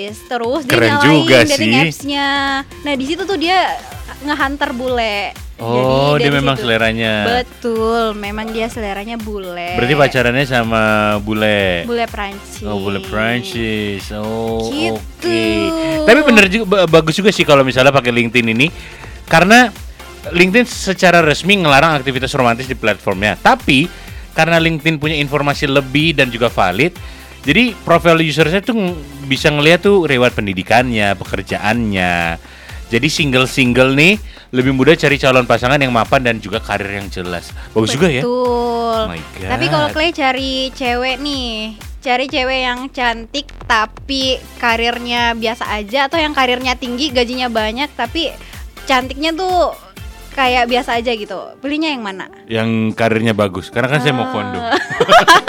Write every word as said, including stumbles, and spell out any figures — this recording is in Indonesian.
artis. Terus dia Keren nyalain juga dating sih. apps-nya. Nah di situ tuh dia ngehantar bule. Oh, Jadi dia dari memang situ- seleranya. Betul, memang dia seleranya bule. Berarti pacarannya sama bule. Bule Prancis. Oh, bule Prancis. Oh, Gitu. oke. Tapi bener juga, ba- bagus juga sih kalau misalnya pakai LinkedIn ini, karena LinkedIn secara resmi ngelarang aktivitas romantis di platformnya. Tapi karena LinkedIn punya informasi lebih dan juga valid, jadi profil usersnya tuh ng- bisa ngeliat tuh riwayat pendidikannya, pekerjaannya. Jadi single-single nih lebih mudah cari calon pasangan yang mapan dan juga karir yang jelas. Bagus juga ya. Betul. Oh my God. Tapi kalau Clay cari cewek nih, cari cewek yang cantik tapi karirnya biasa aja, atau yang karirnya tinggi, gajinya banyak tapi cantiknya tuh kayak biasa aja gitu. Pilihnya yang mana? Yang karirnya bagus. Karena kan saya mau kondo.